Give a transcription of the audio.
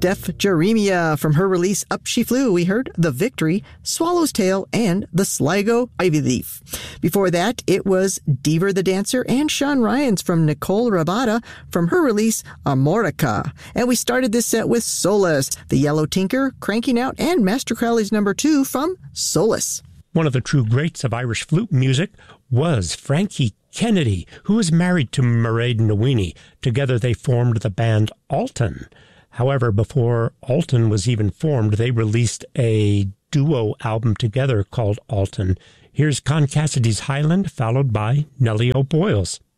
Steph Jeremia. From her release Up She Flew, we heard The Victory, Swallow's Tail, and The Sligo Ivy Leaf. Before that, it was Deaver the Dancer and Sean Ryans from Nicole Rabada from her release Amorica. And we started this set with Solace, The Yellow Tinker, Cranking Out, and Master Crowley's number 2 from Solace. One of the true greats of Irish flute music was Frankie Kennedy, who was married to Mairead Nawini. Together they formed the band Alton. However, before Alton was even formed, they released a duo album together called Alton. Here's Con Cassidy's Highland, followed by Nellie O'Boyle's.